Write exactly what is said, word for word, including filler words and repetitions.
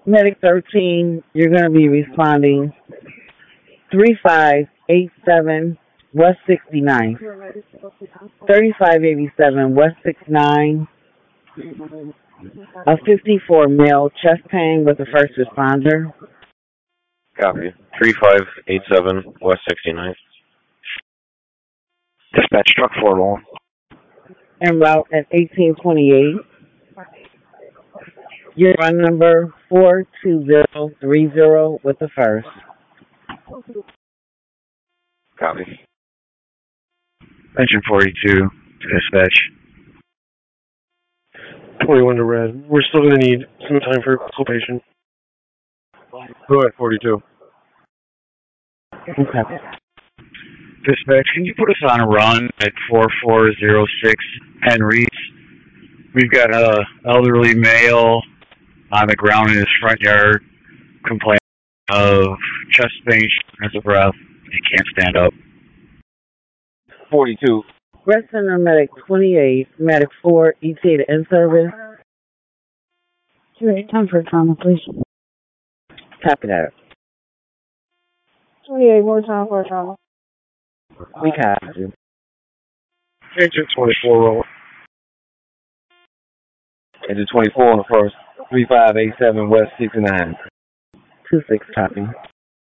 Medic thirteen, you're going to be responding three five eight seven West sixty-ninth. thirty-five eighty-seven West sixty-ninth. A fifty-four male chest pain with the first responder. Copy. three five eight seven West sixty-ninth. Dispatch truck four one. En route at eighteen twenty-eight. Your run number four two zero three zero with the first. Copy. Engine forty-two to dispatch. twenty-one to red. We're still going to need some time for consultation. Go ahead, forty-two. Okay. Dispatch, can you put us on a run at four four zero six Henry's? We've got a elderly male on the ground in his front yard complaining of chest pain, shortness of breath. He can't stand up. forty-two. Red Center Medic twenty-eight, Medic four, E T to in service. two eight, time for trauma, please. Copy that. twenty-eight, more time for trauma. We copy you. Engine twenty-four roll. Engine twenty-four on the first. three five eight seven West sixty-nine. two six copy.